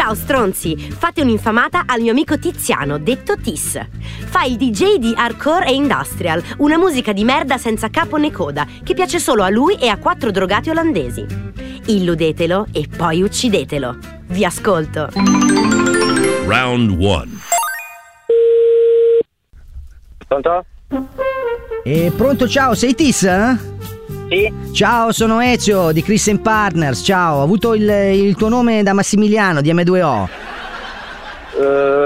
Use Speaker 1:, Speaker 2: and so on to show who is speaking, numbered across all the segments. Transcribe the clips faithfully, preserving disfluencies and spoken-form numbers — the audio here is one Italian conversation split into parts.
Speaker 1: Ciao stronzi, fate un'infamata al mio amico Tiziano, detto Tis. Fa il D J di hardcore e industrial, una musica di merda senza capo né coda, che piace solo a lui e a quattro drogati olandesi. Illudetelo e poi uccidetelo. Vi ascolto.
Speaker 2: Round one.
Speaker 3: Pronto?
Speaker 4: Eh, pronto, ciao, sei Tis? Eh?
Speaker 3: Sì.
Speaker 4: Ciao, sono Ezio di Chris and Partners. Ciao, ho avuto il, il tuo nome da Massimiliano di M due O.
Speaker 3: Uh,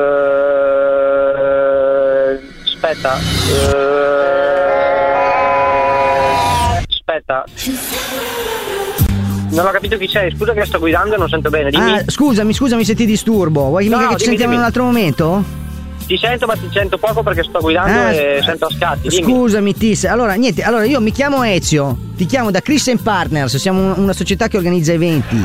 Speaker 3: aspetta. Uh, aspetta. Non ho capito chi sei, scusa che sto guidando e non sento bene, dimmi.
Speaker 4: Ah, scusami, scusami se ti disturbo. Vuoi
Speaker 3: No,
Speaker 4: mica che
Speaker 3: dimmi,
Speaker 4: ci sentiamo
Speaker 3: dimmi.
Speaker 4: in un altro momento?
Speaker 3: Ti sento ma ti sento poco perché sto guidando
Speaker 4: Ah,
Speaker 3: e sento a scatti, dimmi.
Speaker 4: Scusami Tis, allora niente, allora io mi chiamo Ezio, ti chiamo da Chris and Partners, siamo un- una società che organizza eventi.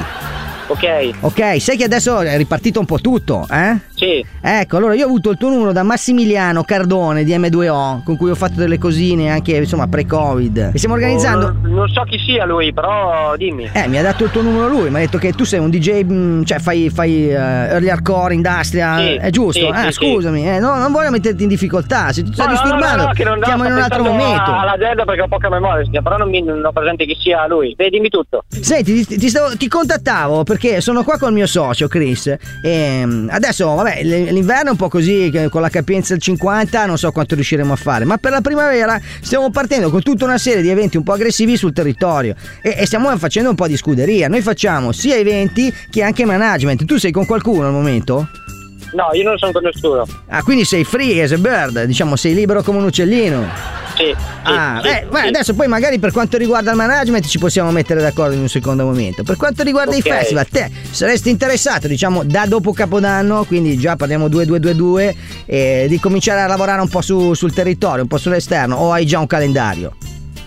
Speaker 3: Ok.
Speaker 4: Ok, sai che adesso è ripartito un po' tutto, eh?
Speaker 3: Sì.
Speaker 4: Ecco, allora io ho avuto il tuo numero da Massimiliano Cardone di M due O, con cui ho fatto delle cosine anche, insomma, pre-Covid. E stiamo organizzando...
Speaker 3: Oh, non, non so chi sia lui, però dimmi.
Speaker 4: Eh, mi ha dato il tuo numero lui, mi ha detto che tu sei un D J, mh, cioè fai, fai uh, early hardcore, industrial,
Speaker 3: Sì,
Speaker 4: è giusto?
Speaker 3: sì,
Speaker 4: ah,
Speaker 3: sì,
Speaker 4: scusami, eh, no, non voglio metterti in difficoltà, se ti stai
Speaker 3: No, no,
Speaker 4: disturbando,
Speaker 3: no, no, che non
Speaker 4: chiamo in un altro momento.
Speaker 3: All'agenda perché ho poca memoria, però non mi non ho presente chi sia lui. Vedi, dimmi tutto.
Speaker 4: Senti, ti, ti, stavo- ti contattavo perché sono qua col mio socio Chris e mh, adesso, vabbè, l- l'inverno è un po' così, che con la capienza del cinquanta non so quanto riusciremo a fare, ma per la primavera stiamo partendo con tutta una serie di eventi un po' aggressivi sul territorio e, e stiamo facendo un po' di scuderia. Noi facciamo sia eventi che anche management. Tu sei con qualcuno al momento?
Speaker 3: No, io non sono con nessuno.
Speaker 4: Ah, quindi sei free as a bird, diciamo, sei libero come un uccellino.
Speaker 3: Sì.
Speaker 4: Ah,
Speaker 3: sì,
Speaker 4: beh,
Speaker 3: sì,
Speaker 4: beh,
Speaker 3: sì.
Speaker 4: adesso poi magari per quanto riguarda il management ci possiamo mettere d'accordo in un secondo momento. Per quanto riguarda
Speaker 3: Ok.
Speaker 4: i festival, te saresti interessato, diciamo, da dopo Capodanno, quindi già parliamo due due due due, eh, di cominciare a lavorare un po' su, sul territorio, un po' sull'esterno, o hai già un calendario?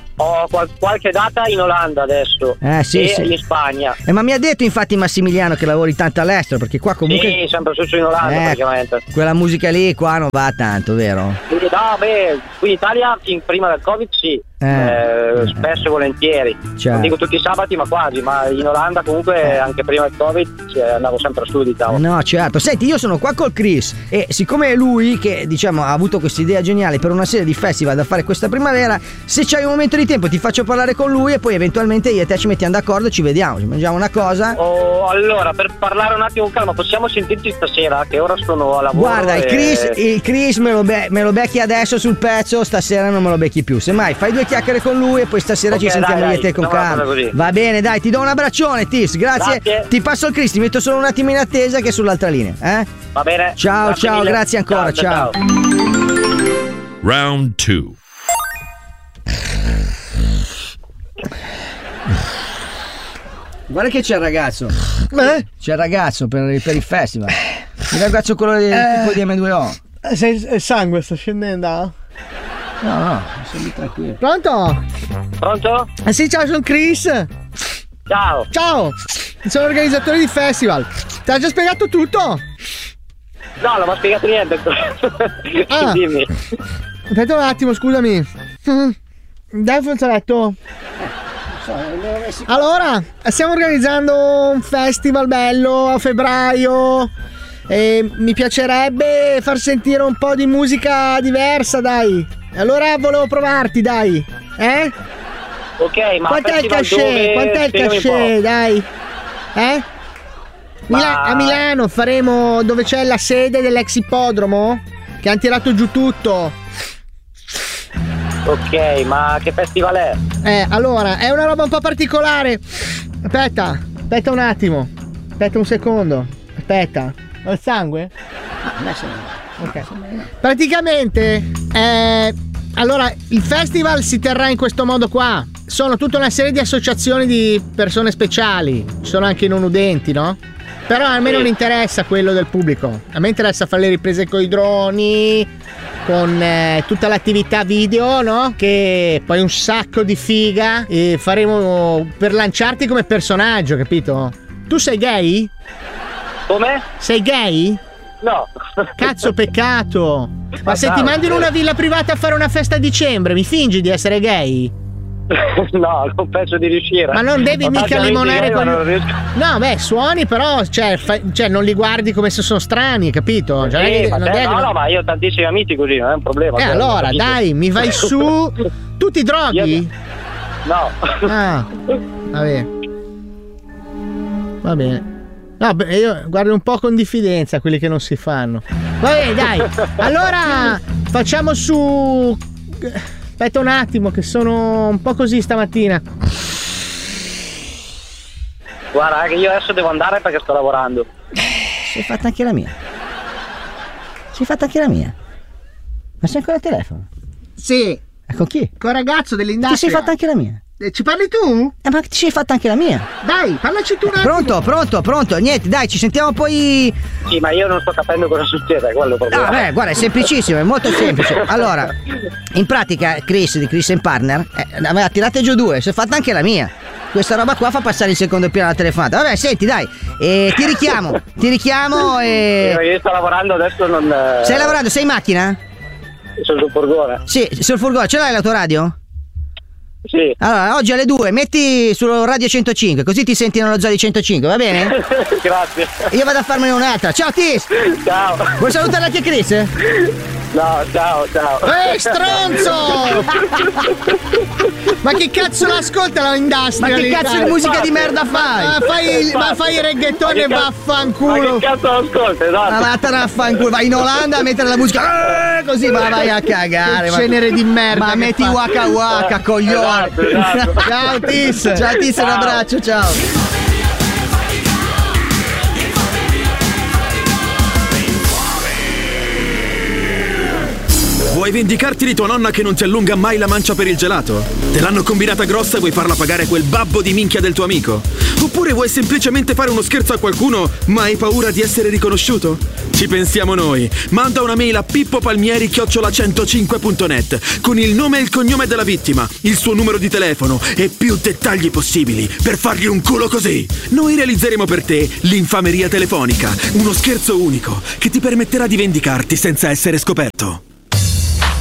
Speaker 3: Ho qual- qualche data in Olanda adesso.
Speaker 4: Eh, sì,
Speaker 3: e
Speaker 4: sì.
Speaker 3: in Spagna.
Speaker 4: Eh, ma mi ha detto infatti Massimiliano che lavori tanto all'estero, perché qua comunque...
Speaker 3: Sì, sempre su in Olanda
Speaker 4: Eh,
Speaker 3: praticamente.
Speaker 4: quella musica lì qua non va tanto, vero?
Speaker 3: Quindi, no, beh, qui in Italia in- prima del Covid sì,
Speaker 4: Eh.
Speaker 3: eh, spesso e volentieri.
Speaker 4: Certo.
Speaker 3: Non dico tutti i sabati ma quasi, ma in Olanda comunque anche prima del Covid cioè, andavo sempre su, diciamo.
Speaker 4: No, certo. Senti, io sono qua col Chris e siccome è lui che, diciamo, ha avuto questa idea geniale per una serie di festival da fare questa primavera, se c'hai un momento di tempo ti faccio parlare con lui e poi eventualmente io e te ci mettiamo d'accordo, ci vediamo, ci mangiamo una cosa.
Speaker 3: Oh, allora, per parlare un attimo con calma, possiamo sentirci stasera che ora sono a lavoro.
Speaker 4: Guarda, il
Speaker 3: e-
Speaker 4: Chris, il Chris me, lo be- me lo becchi adesso sul pezzo, stasera non me lo becchi più. Semmai fai due chiacchiere con lui e poi stasera
Speaker 3: Ok,
Speaker 4: ci sentiamo
Speaker 3: dai,
Speaker 4: io e te
Speaker 3: dai,
Speaker 4: con
Speaker 3: facciamo una
Speaker 4: calma.
Speaker 3: cosa così.
Speaker 4: Va bene, dai, ti do un abbraccione, Tis, grazie.
Speaker 3: Grazie.
Speaker 4: Ti passo il Chris, ti metto solo un attimo in attesa che è sull'altra linea, eh?
Speaker 3: Va bene.
Speaker 4: Ciao,
Speaker 3: Grazie
Speaker 4: ciao,
Speaker 3: mille.
Speaker 4: grazie ancora, ciao.
Speaker 2: Round two.
Speaker 4: Guarda che c'è il ragazzo.
Speaker 5: Eh?
Speaker 4: C'è il ragazzo per, per il festival. Il ragazzo quello del
Speaker 5: Eh.
Speaker 4: tipo di M due O.
Speaker 5: Eh, sei- il sangue sta scendendo?
Speaker 4: No, no, sono lì tranquillo.
Speaker 5: Pronto?
Speaker 3: Pronto?
Speaker 5: Eh sì, ciao, sono Chris.
Speaker 3: Ciao.
Speaker 5: Ciao, sono organizzatore di festival. Ti ha già spiegato tutto?
Speaker 3: No, non mi ha spiegato niente.
Speaker 5: Ah.
Speaker 3: Dimmi.
Speaker 5: Aspetta un attimo, scusami. Mm. Dai, fazzoletto. Allora, stiamo organizzando un festival bello a febbraio e mi piacerebbe far sentire un po' di musica diversa, dai. Allora volevo provarti, dai. Eh?
Speaker 3: Ok, ma
Speaker 5: Quant'è il
Speaker 3: festival
Speaker 5: cachet?
Speaker 3: dove?
Speaker 5: Quant'è il
Speaker 3: Spiegami un
Speaker 5: cachet,
Speaker 3: po'.
Speaker 5: dai? Eh?
Speaker 3: Ma-
Speaker 5: Mila- a Milano faremo dove c'è la sede dell'ex ippodromo che hanno tirato giù tutto.
Speaker 3: Ok, ma che festival è?
Speaker 5: Eh, allora, è una roba un po' particolare. Aspetta, aspetta un attimo. Aspetta un secondo. Aspetta. Ho il sangue? Ok. Praticamente, eh, allora, il festival si terrà in questo modo qua. Sono tutta una serie di associazioni di persone speciali. Ci sono anche i non udenti, no? Però a me
Speaker 3: Sì.
Speaker 5: non interessa quello del pubblico. A me interessa fare le riprese con i droni, con eh, tutta l'attività video, no? Che poi un sacco di figa e faremo per lanciarti come personaggio, capito? Tu sei gay?
Speaker 3: Come?
Speaker 5: Sei gay?
Speaker 3: No.
Speaker 5: Cazzo, peccato. Ma
Speaker 3: Ma
Speaker 5: se ti
Speaker 3: dai,
Speaker 5: mando in
Speaker 3: eh.
Speaker 5: una villa privata a fare una festa a dicembre, mi fingi di essere gay?
Speaker 3: No, non penso di riuscire.
Speaker 5: Ma non devi
Speaker 3: Ho
Speaker 5: mica
Speaker 3: tanti amici
Speaker 5: limonare
Speaker 3: che
Speaker 5: con
Speaker 3: non
Speaker 5: gli...
Speaker 3: riesco.
Speaker 5: No, beh, suoni però, cioè, fai- cioè, non li guardi come se sono strani, capito? Cioè, non è
Speaker 3: Sì,
Speaker 5: che-
Speaker 3: ma
Speaker 5: non
Speaker 3: te-
Speaker 5: devi-
Speaker 3: no, no, ma io ho tantissimi amici così, non è un problema.
Speaker 5: Eh,
Speaker 3: cioè,
Speaker 5: allora,
Speaker 3: capisco.
Speaker 5: dai, mi vai su. Tu ti droghi?
Speaker 3: No.
Speaker 5: Ah, vabbè. Va bene. No, beh, io guardo un po' con diffidenza quelli che non si fanno. Va bene, dai. Allora facciamo su. Aspetta un attimo, che sono un po' così stamattina.
Speaker 3: Guarda, che io adesso devo andare perché sto lavorando.
Speaker 4: Si è fatta anche la mia. Si è fatta anche la mia. Ma sei ancora al telefono?
Speaker 5: Sì.
Speaker 4: E con chi?
Speaker 5: Col ragazzo
Speaker 4: Ti
Speaker 5: dell'industria.
Speaker 4: sei fatta anche la mia.
Speaker 5: Eh, Ci parli tu?
Speaker 4: Eh, ma ti sei fatta anche la mia.
Speaker 5: Dai, parlaci tu un attimo.
Speaker 4: Pronto, pronto, pronto. Niente, dai, ci sentiamo poi.
Speaker 3: Sì, ma io non sto capendo cosa succede, quello è il problema.
Speaker 4: Ah, beh, guarda, è semplicissimo, è molto semplice. Allora, in pratica, Chris di Chris and Partner eh, aveva tirate giù due, si è fatta anche la mia. Questa roba qua fa passare il secondo piano alla telefonata. Vabbè, senti, dai, eh, ti richiamo, ti richiamo e.
Speaker 3: Sì, io sto lavorando adesso, non. eh,
Speaker 4: Stai lavorando, sei in macchina?
Speaker 3: Sono sul furgone.
Speaker 4: Sì, sul furgone, ce l'hai l'autoradio?
Speaker 3: Sì.
Speaker 4: Allora, oggi alle due metti sul radio centocinque, così ti senti nello zoo di centocinque, va bene?
Speaker 3: Grazie.
Speaker 4: Io vado a farmene un'altra. Ciao Tis!
Speaker 3: Ciao.
Speaker 4: Vuoi salutare anche Chris?
Speaker 3: No, ciao, ciao.
Speaker 5: Ehi, stronzo! Ma che cazzo l'ascolta la industria?
Speaker 4: Ma che cazzo di musica di merda fai?
Speaker 5: Ma fai, ma fai il reggaeton e
Speaker 3: Ma
Speaker 5: vaffanculo.
Speaker 3: che cazzo ascolta, esatto.
Speaker 4: Ma vattene a fanculo, vai in Olanda a mettere la musica eh, così, ma vai a cagare. ma-
Speaker 5: Cenere di merda.
Speaker 4: Ma
Speaker 5: che
Speaker 4: metti
Speaker 5: fa.
Speaker 4: waka waka, coglione.
Speaker 3: Esatto, esatto.
Speaker 4: Ciao Tis. Ciao Tis, un
Speaker 3: Ciao.
Speaker 4: abbraccio, ciao.
Speaker 6: Vuoi vendicarti di tua nonna che non ti allunga mai la mancia per il gelato? Te l'hanno combinata grossa e vuoi farla pagare quel babbo di minchia del tuo amico? Oppure vuoi semplicemente fare uno scherzo a qualcuno ma hai paura di essere riconosciuto? Ci pensiamo noi. Manda una mail a pippopalmieri chiocciola centocinque punto net con il nome e il cognome della vittima, il suo numero di telefono e più dettagli possibili per fargli un culo così. Noi realizzeremo per te l'infameria telefonica, uno scherzo unico che ti permetterà di vendicarti senza essere scoperto.